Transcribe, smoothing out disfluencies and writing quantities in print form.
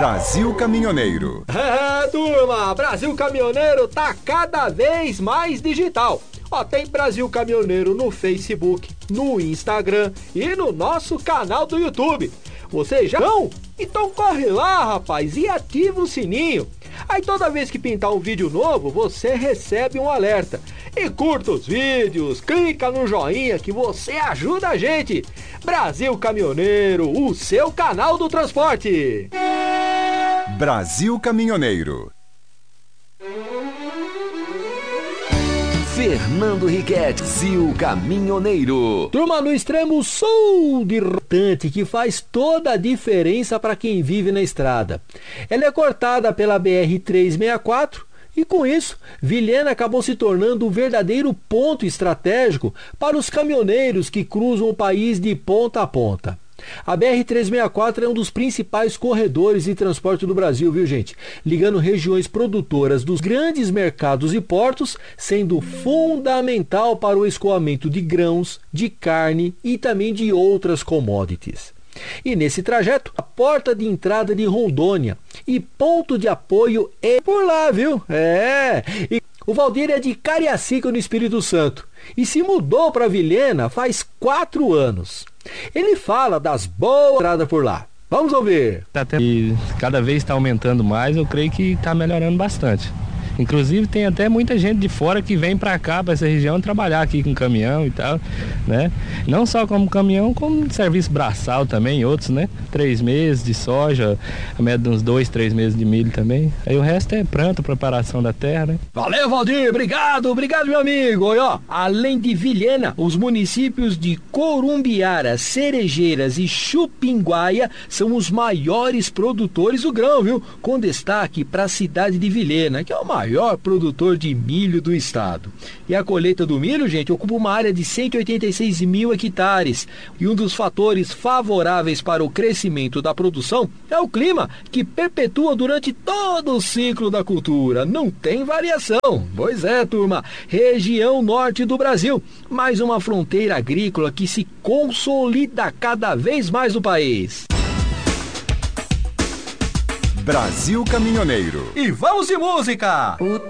Brasil Caminhoneiro. É, turma, Brasil Caminhoneiro tá cada vez mais digital. Ó, tem Brasil Caminhoneiro no Facebook, no Instagram e no nosso canal do YouTube. Vocês já vão? Então corre lá, rapaz, e ativa o sininho. Aí toda vez que pintar um vídeo novo, você recebe um alerta. E curta os vídeos, clica no joinha que você ajuda a gente. Brasil Caminhoneiro, o seu canal do transporte. Brasil Caminhoneiro. Fernando Riquetti, Brasil Caminhoneiro. Turma, no extremo sul de Rotante, que faz toda a diferença para quem vive na estrada. Ela é cortada pela BR-364 e com isso, Vilhena acabou se tornando um verdadeiro ponto estratégico para os caminhoneiros que cruzam o país de ponta a ponta. A BR-364 é um dos principais corredores de transporte do Brasil, viu, gente? Ligando regiões produtoras dos grandes mercados e portos, sendo fundamental para o escoamento de grãos, de carne e também de outras commodities. E nesse trajeto, a porta de entrada de Rondônia e ponto de apoio é por lá, viu? E o Valdir é de Cariacica, no Espírito Santo, e se mudou para Vilhena faz 4 anos. Ele fala das boas estradas por lá. Vamos ouvir. E cada vez está aumentando mais, eu creio que está melhorando bastante. Inclusive tem até muita gente de fora que vem para cá, para essa região, trabalhar aqui com caminhão e tal, né? Não só como caminhão, como serviço braçal também, outros, né? 3 meses de soja, a média de uns 2, 3 meses de milho também. Aí o resto é planta, preparação da terra, né? Valeu, Valdir, obrigado, meu amigo. E, ó, além de Vilhena, os municípios de Corumbiara, Cerejeiras e Chupinguaia são os maiores produtores do grão, viu? Com destaque para a cidade de Vilhena, que é o maior produtor de milho do estado. E a colheita do milho, gente, ocupa uma área de 186 mil hectares. E um dos fatores favoráveis para o crescimento da produção é o clima, que perpetua durante todo o ciclo da cultura. Não tem variação. Pois é, turma. Região norte do Brasil. Mais uma fronteira agrícola que se consolida cada vez mais no país. Brasil Caminhoneiro. E vamos de música!